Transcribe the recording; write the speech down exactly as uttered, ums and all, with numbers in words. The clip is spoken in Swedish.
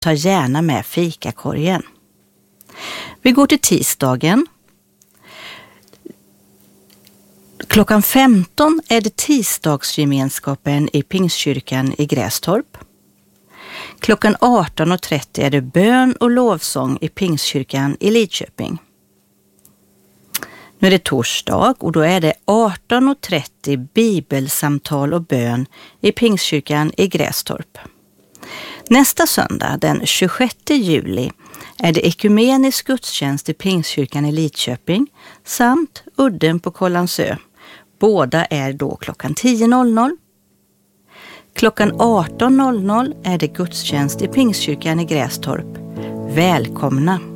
ta gärna med fikakorgen. Vi går till tisdagen. Klockan femton är det tisdagsgemenskapen i Pingstkyrkan i Grästorp. Klockan arton och trettio är det bön och lovsång i Pingstkyrkan i Lidköping. Nu är det torsdag och då är det arton och trettio bibelsamtal och bön i Pingstkyrkan i Grästorp. Nästa söndag, den tjugosjätte juli, är det ekumenisk gudstjänst i Pingstkyrkan i Lidköping samt Udden på Kållandsö. Båda är då klockan tio. Klockan arton är det gudstjänst i Pingstkyrkan i Grästorp. Välkomna!